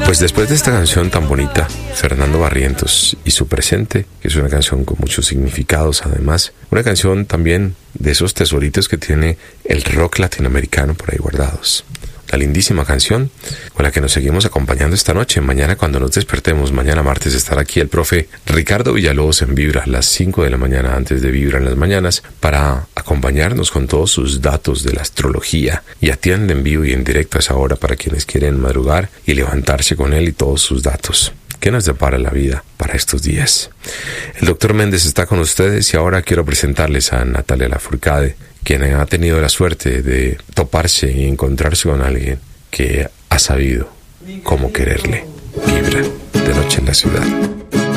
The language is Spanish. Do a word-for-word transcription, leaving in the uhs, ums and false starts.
Pues después de esta canción tan bonita, Fernando Barrientos y su presente, que es una canción con muchos significados además, una canción también de esos tesoritos que tiene el rock latinoamericano por ahí guardados. La lindísima canción con la que nos seguimos acompañando esta noche. Mañana cuando nos despertemos, mañana martes, estará aquí el profe Ricardo Villalobos en Vibra a las cinco de la mañana, antes de Vibra en las mañanas, para acompañarnos con todos sus datos de la astrología, y atiende en vivo y en directo a esa hora para quienes quieren madrugar y levantarse con él y todos sus datos. ¿Qué nos depara la vida para estos días? El doctor Méndez está con ustedes y ahora quiero presentarles a Natalia Lafourcade, quien ha tenido la suerte de toparse y encontrarse con alguien que ha sabido cómo quererle. Vibra de noche en la ciudad.